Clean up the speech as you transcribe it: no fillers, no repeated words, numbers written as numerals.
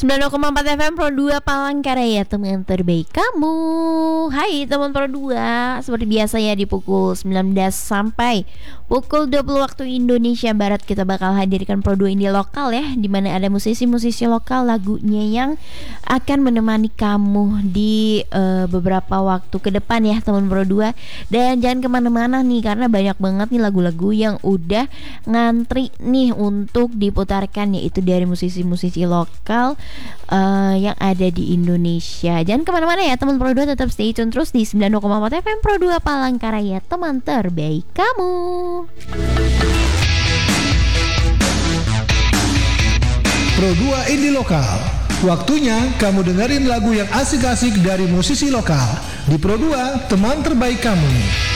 90,4 FM Pro 2 Palangkaraya, teman terbaik kamu. Hai teman Pro 2. Seperti biasa ya, di pukul 19 sampai pukul 20 waktu Indonesia Barat kita bakal hadirkan Pro 2 Indie lokal ya, dimana ada musisi-musisi lokal lagunya yang akan menemani kamu di beberapa waktu ke depan ya teman Pro 2. Dan jangan kemana-mana nih, karena banyak banget nih lagu-lagu yang udah ngantri nih untuk diputarkan, yaitu dari musisi-musisi lokal yang ada di Indonesia. Jangan kemana-mana ya teman Pro 2, tetap stay tune terus di 90,4 FM Pro 2 Palangkaraya, teman terbaik kamu. Pro 2 Indie Lokal. Waktunya kamu dengerin lagu yang asik-asik dari musisi lokal di Pro 2, teman terbaik kamu.